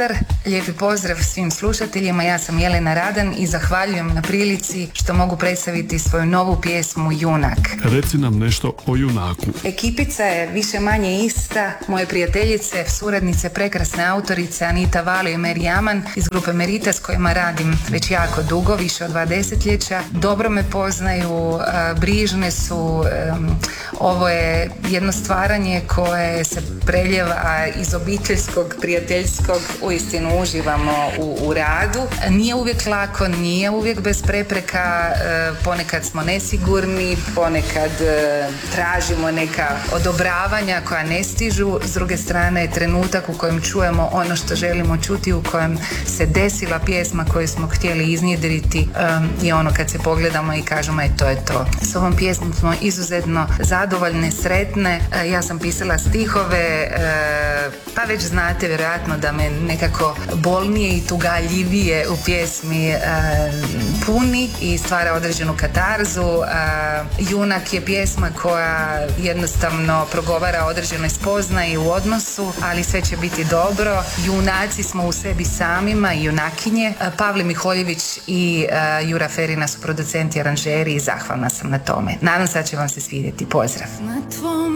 Mostar. Lijepi pozdrav svim slušateljima, ja sam Jelena Radan i zahvaljujem na prilici što mogu predstaviti svoju novu pjesmu Junak. Reci nam nešto o Junaku. Ekipica je više manje ista, moje prijateljice, suradnice, prekrasne autorice Anita Valio i Meri Aman iz grupe Merita s kojima radim već jako dugo, više od 2 desetljeća. Dobro me poznaju, brižne su, ovo je jedno stvaranje koje se preljeva iz obiteljskog, prijateljskog, uistinu uživamo u radu. Nije uvijek lako, nije uvijek bez prepreka, ponekad smo nesigurni, ponekad tražimo neka odobravanja koja ne stižu, s druge strane trenutak u kojem čujemo ono što želimo čuti, u kojem se desila pjesma koju smo htjeli iznjedriti i ono kad se pogledamo i kažemo to je to. S ovom pjesmom smo izuzetno zadovoljne, sretne. Ja sam pisala stihove, pa već znate vjerojatno da me nekako bolnije i tugaljivije u pjesmi puni i stvara određenu katarzu. Junak je pjesma koja jednostavno progovara o određenoj spoznaji u odnosu, ali sve će biti dobro. Junaci smo u sebi samima i junakinje. Pavle Miholjević i Jura Ferina su producenti, aranžeri i zahvalna sam na tome. Nadam se da će vam se svidjeti. Pozdrav!